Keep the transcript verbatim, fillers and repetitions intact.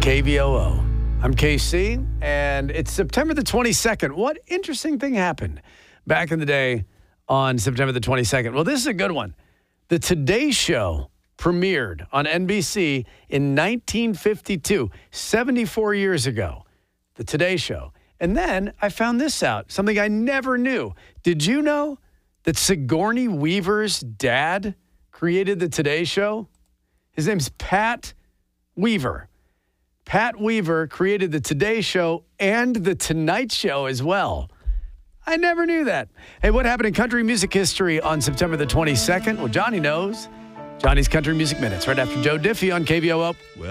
K V O O. I'm K C, and it's September the twenty-second. What interesting thing happened back in the day on September the twenty-second? Well, this is a good one. The Today Show premiered on N B C in nineteen fifty-two, seventy-four years ago. The Today Show. And then I found this out, something I never knew. Did you know that Sigourney Weaver's dad created the Today Show? His name's Pat Weaver. Pat Weaver created the Today Show and the Tonight Show as well. I never knew that. Hey, what happened in country music history on September the twenty-second? Well, Johnny knows. Johnny's Country Music Minutes right after Joe Diffie on K V O O. Well,